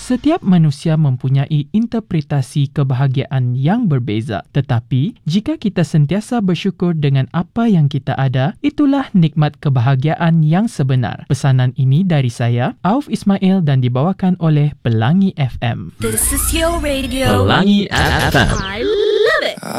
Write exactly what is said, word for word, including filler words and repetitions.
Setiap manusia mempunyai interpretasi kebahagiaan yang berbeza. Tetapi, jika kita sentiasa bersyukur dengan apa yang kita ada, itulah nikmat kebahagiaan yang sebenar. Pesanan ini dari saya, Auf Ismail, dan dibawakan oleh Pelangi F M. This is your radio. Pelangi F M. I love it.